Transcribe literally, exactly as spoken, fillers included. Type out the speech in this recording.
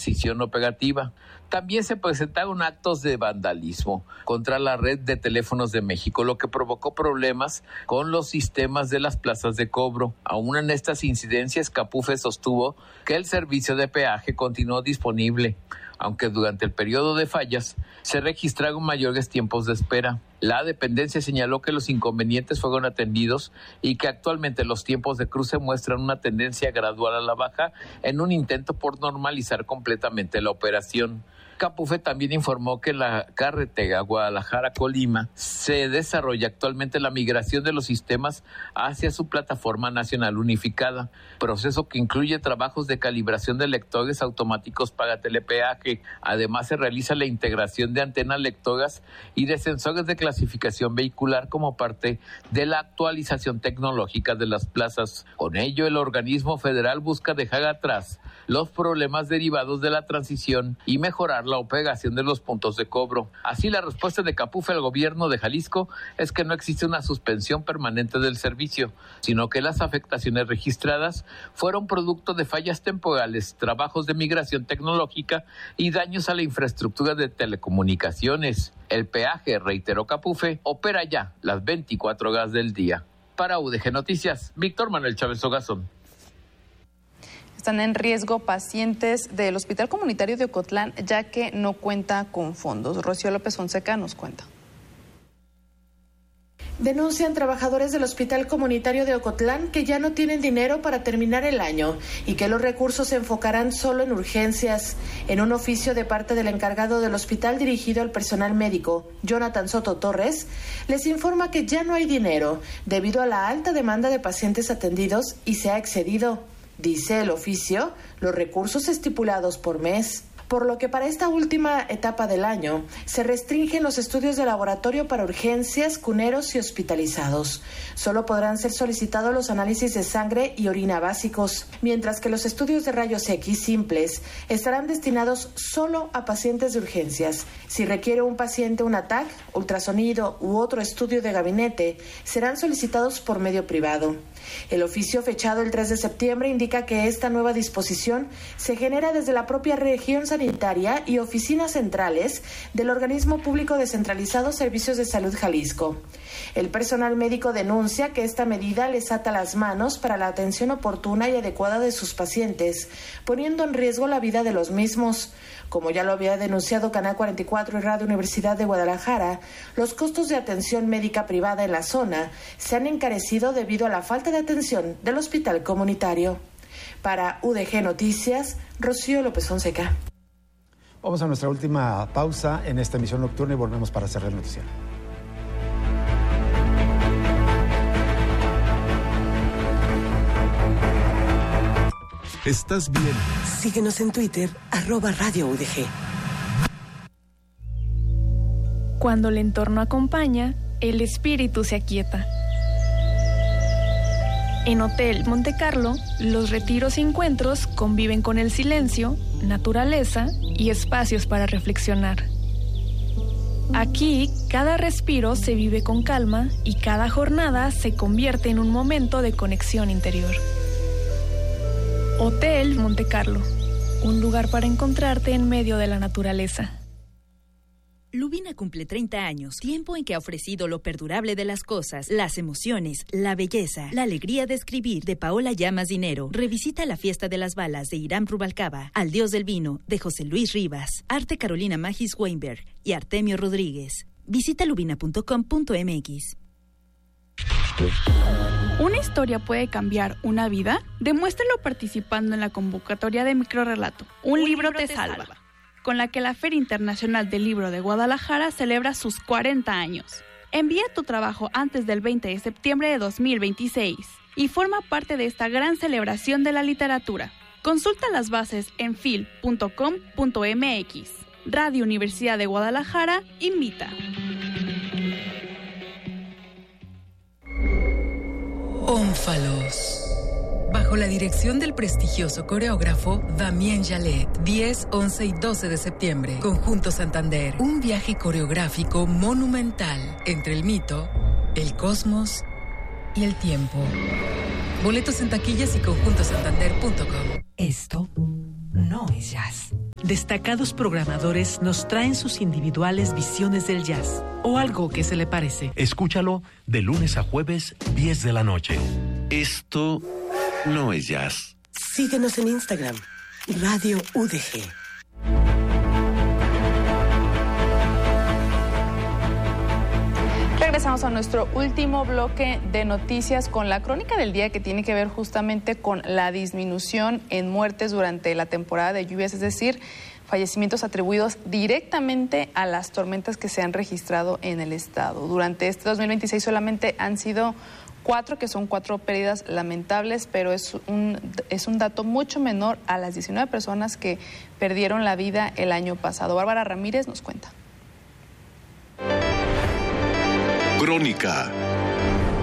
transición operativa. También se presentaron actos de vandalismo contra la red de teléfonos de México, lo que provocó problemas con los sistemas de las plazas de cobro. Aún en estas incidencias, Capufe sostuvo que el servicio de peaje continuó disponible, aunque durante el periodo de fallas se registraron mayores tiempos de espera. La dependencia señaló que los inconvenientes fueron atendidos y que actualmente los tiempos de cruce muestran una tendencia gradual a la baja en un intento por normalizar completamente la operación. Capufe también informó que en la carretera Guadalajara-Colima se desarrolla actualmente la migración de los sistemas hacia su plataforma nacional unificada, proceso que incluye trabajos de calibración de lectores automáticos para telepeaje. Además, se realiza la integración de antenas lectoras y de sensores de clasificación vehicular como parte de la actualización tecnológica de las plazas. Con ello, el organismo federal busca dejar atrás los problemas derivados de la transición y mejorar la operación de los puntos de cobro. Así, la respuesta de Capufe al gobierno de Jalisco es que no existe una suspensión permanente del servicio, sino que las afectaciones registradas fueron producto de fallas temporales, trabajos de migración tecnológica y daños a la infraestructura de telecomunicaciones. El peaje, reiteró Capufe, opera ya las veinticuatro horas del día. Para U D G Noticias, Víctor Manuel Chávez Ogazón. Están en riesgo pacientes del Hospital Comunitario de Ocotlán, ya que no cuenta con fondos. Rocío López Fonseca nos cuenta. Denuncian trabajadores del Hospital Comunitario de Ocotlán que ya no tienen dinero para terminar el año y que los recursos se enfocarán solo en urgencias. En un oficio de parte del encargado del hospital dirigido al personal médico, Jonathan Soto Torres, les informa que ya no hay dinero debido a la alta demanda de pacientes atendidos y se ha excedido, dice el oficio, los recursos estipulados por mes. Por lo que para esta última etapa del año se restringen los estudios de laboratorio para urgencias, cuneros y hospitalizados. Solo podrán ser solicitados los análisis de sangre y orina básicos, mientras que los estudios de rayos X simples estarán destinados solo a pacientes de urgencias. Si requiere un paciente un A T A C, ultrasonido u otro estudio de gabinete, serán solicitados por medio privado. El oficio fechado el tres de septiembre indica que esta nueva disposición se genera desde la propia región sanitaria y oficinas centrales del organismo público descentralizado Servicios de Salud Jalisco. El personal médico denuncia que esta medida les ata las manos para la atención oportuna y adecuada de sus pacientes, poniendo en riesgo la vida de los mismos. Como ya lo había denunciado Canal cuarenta y cuatro y Radio Universidad de Guadalajara, los costos de atención médica privada en la zona se han encarecido debido a la falta de atención del hospital comunitario. Para U D G Noticias, Rocío López Fonseca. Vamos a nuestra última pausa en esta emisión nocturna y volvemos para cerrar el noticiero. ¿Estás bien? Síguenos en Twitter, arroba Radio U D G. Cuando el entorno acompaña, el espíritu se aquieta. En Hotel Monte Carlo, los retiros y encuentros conviven con el silencio, naturaleza y espacios para reflexionar. Aquí, cada respiro se vive con calma y cada jornada se convierte en un momento de conexión interior. Hotel Monte Carlo, un lugar para encontrarte en medio de la naturaleza. Lubina cumple treinta años, tiempo en que ha ofrecido lo perdurable de las cosas, las emociones, la belleza, la alegría de escribir, de Paola Llamas Dinero. Revisita La Fiesta de las Balas de Irán Rubalcaba, Al Dios del Vino de José Luis Rivas, Arte Carolina Magis Weinberg y Artemio Rodríguez. Visita lubina punto com punto m x. ¿Una historia puede cambiar una vida? Demuéstralo participando en la convocatoria de Microrrelato, Un, Un libro, libro te, te salva, salva, con la que la Feria Internacional del Libro de Guadalajara celebra sus cuarenta años. Envía tu trabajo antes del veinte de septiembre de dos mil veintiséis y forma parte de esta gran celebración de la literatura. Consulta las bases en fil punto com punto m x. Radio Universidad de Guadalajara invita. Ónfalos. Bajo la dirección del prestigioso coreógrafo Damien Jalet, diez, once y doce de septiembre, Conjunto Santander, un viaje coreográfico monumental entre el mito, el cosmos y el tiempo. Boletos en taquillas y conjunto santander punto com. Esto no es jazz. destacados programadores nos traen sus individuales visiones del jazz, o algo que se le parece. Escúchalo de lunes a jueves, diez de la noche. Esto no es jazz. Síguenos en Instagram, Radio U D G. Regresamos a nuestro último bloque de noticias con la crónica del día, que tiene que ver justamente con la disminución en muertes durante la temporada de lluvias, es decir, fallecimientos atribuidos directamente a las tormentas que se han registrado en el estado. Durante este dos mil veintiséis solamente han sido cuatro, que son cuatro pérdidas lamentables, pero es un, es un dato mucho menor a las diecinueve personas que perdieron la vida el año pasado. Bárbara Ramírez nos cuenta. Crónica